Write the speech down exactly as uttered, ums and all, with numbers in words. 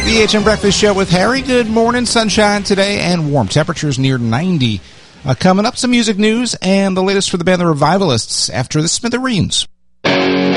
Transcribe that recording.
The H M Breakfast Show with Harry. Good morning, sunshine today, and warm temperatures near ninety. Uh, coming up, some music news and the latest for the band The Revivalists after the Smithereens.